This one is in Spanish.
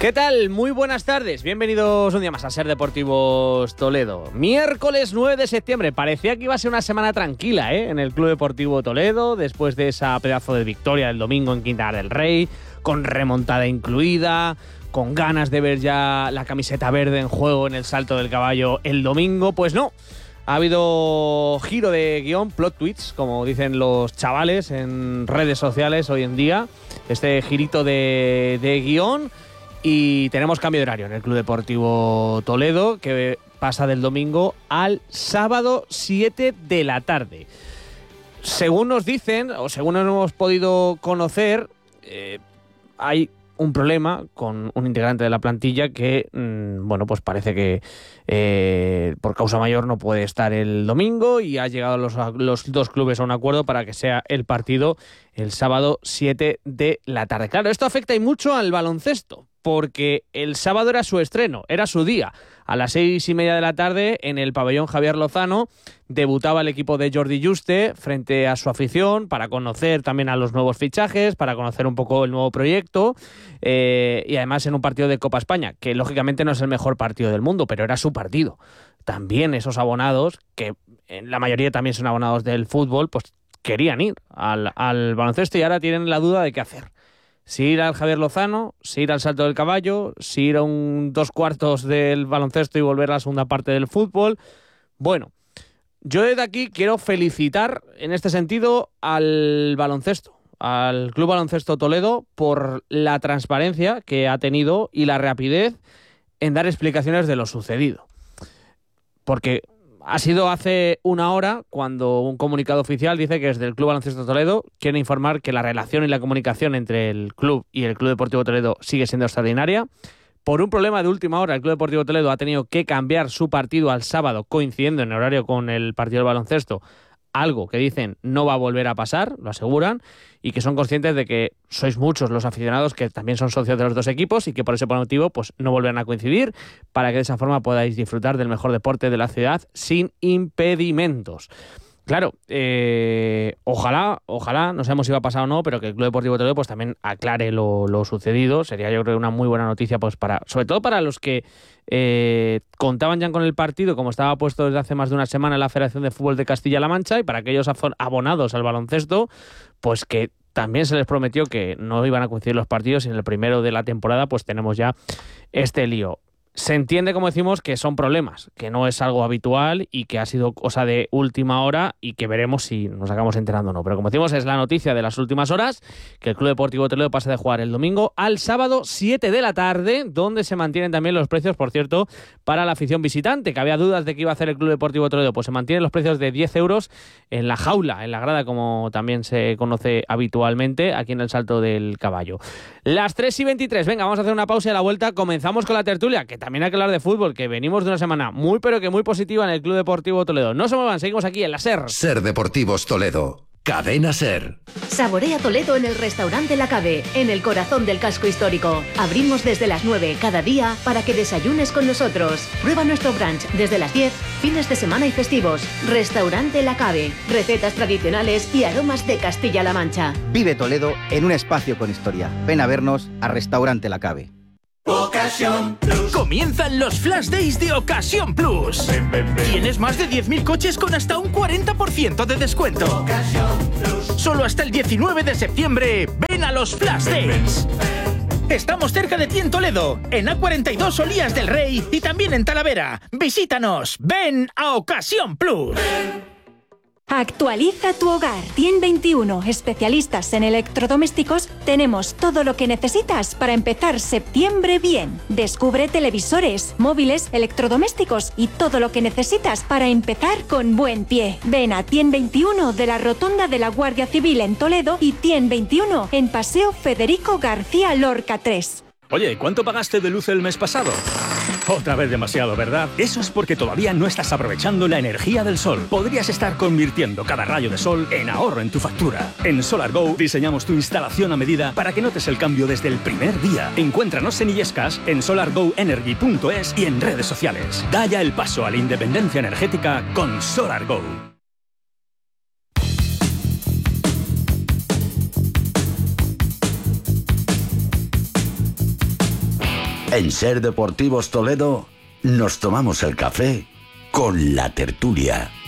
¿Qué tal? Muy buenas tardes. Bienvenidos un día más a Ser Deportivos Toledo. Miércoles 9 de septiembre. Parecía que iba a ser una semana tranquila, en el Club Deportivo Toledo, después de esa pedazo de victoria del domingo en Quintana del Rey, con remontada incluida, con ganas de ver ya la camiseta verde en juego en el Salto del Caballo el domingo. Pues no. Ha habido giro de guión, plot twists, como dicen los chavales en redes sociales hoy en día. Este girito de guión. Y tenemos cambio de horario en el Club Deportivo Toledo, que pasa del domingo al sábado 7 de la tarde. Según nos dicen, o según hemos podido conocer, hay un problema con un integrante de la plantilla que, pues parece que por causa mayor no puede estar el domingo y ha llegado los dos clubes a un acuerdo para que sea el partido el sábado 7 de la tarde. Claro, esto afecta y mucho al baloncesto, porque el sábado era su estreno, era su día. A las 6:30 de la tarde, en el pabellón Javier Lozano, debutaba el equipo de Jordi Juste frente a su afición para conocer también a los nuevos fichajes, para conocer un poco el nuevo proyecto, y además en un partido de Copa España, que lógicamente no es el mejor partido del mundo, pero era su partido. También esos abonados, que en la mayoría también son abonados del fútbol, pues querían ir al baloncesto y ahora tienen la duda de qué hacer. Si ir al Javier Lozano, si ir al Salto del Caballo, si ir a un 2/4 del baloncesto y volver a la segunda parte del fútbol. Bueno, yo desde aquí quiero felicitar en este sentido al baloncesto, al Club Baloncesto Toledo, por la transparencia que ha tenido y la rapidez en dar explicaciones de lo sucedido. Porque ha sido hace una hora cuando un comunicado oficial dice que desde el Club Baloncesto Toledo quiere informar que la relación y la comunicación entre el club y el Club Deportivo Toledo sigue siendo extraordinaria. Por un problema de última hora, el Club Deportivo Toledo ha tenido que cambiar su partido al sábado, coincidiendo en horario con el partido del baloncesto, algo que dicen no va a volver a pasar, lo aseguran, y que son conscientes de que sois muchos los aficionados que también son socios de los dos equipos y que por ese motivo pues no volverán a coincidir para que de esa forma podáis disfrutar del mejor deporte de la ciudad sin impedimentos. Claro, ojalá, no sabemos si va a pasar o no, pero que el Club Deportivo Toledo pues también aclare lo sucedido. Sería, yo creo, una muy buena noticia, pues sobre todo para los que contaban ya con el partido, como estaba puesto desde hace más de una semana en la Federación de Fútbol de Castilla-La Mancha, y para aquellos abonados al baloncesto, pues que también se les prometió que no iban a coincidir los partidos y en el primero de la temporada pues tenemos ya este lío. Se entiende, como decimos, que son problemas, que no es algo habitual y que ha sido cosa de última hora y que veremos si nos acabamos enterando o no. Pero como decimos, es la noticia de las últimas horas, que el Club Deportivo Toledo pasa de jugar el domingo al sábado 7 de la tarde, donde se mantienen también los precios, por cierto, para la afición visitante, que había dudas de qué iba a hacer el Club Deportivo Toledo. Pues se mantienen los precios de 10 euros en la jaula, en la grada, como también se conoce habitualmente, aquí en el Salto del Caballo. Las 3:23, venga, vamos a hacer una pausa y a la vuelta comenzamos con la tertulia, que también hay que hablar de fútbol, que venimos de una semana muy pero que muy positiva en el Club Deportivo Toledo. No se muevan, seguimos aquí en la SER. Ser Deportivos Toledo. Cadena SER. Saborea Toledo en el restaurante La Cave, en el corazón del casco histórico. Abrimos desde las 9 cada día para que desayunes con nosotros. Prueba nuestro brunch desde las 10, fines de semana y festivos. Restaurante La Cave. Recetas tradicionales y aromas de Castilla-La Mancha. Vive Toledo en un espacio con historia. Ven a vernos a Restaurante La Cave. Ocasión Plus. Comienzan los Flash Days de Ocasión Plus. Tienes más de 10.000 coches con hasta un 40% de descuento. Ocasión Plus. Solo hasta el 19 de septiembre. Ven a los Flash Days. Estamos cerca de ti en Toledo, en A42 Olías del Rey y también en Talavera. Visítanos. Ven a Ocasión Plus. Actualiza tu hogar. Tien 21, especialistas en electrodomésticos, tenemos todo lo que necesitas para empezar septiembre bien. Descubre televisores, móviles, electrodomésticos y todo lo que necesitas para empezar con buen pie. Ven a Tien 21 de la Rotonda de la Guardia Civil en Toledo y Tien 21 en Paseo Federico García Lorca 3. Oye, ¿cuánto pagaste de luz el mes pasado? Otra vez demasiado, ¿verdad? Eso es porque todavía no estás aprovechando la energía del sol. Podrías estar convirtiendo cada rayo de sol en ahorro en tu factura. En SolarGo diseñamos tu instalación a medida para que notes el cambio desde el primer día. Encuéntranos en Illescas, en solargoenergy.es y en redes sociales. Da ya el paso a la independencia energética con SolarGo. En Ser Deportivos Toledo nos tomamos el café con la tertulia.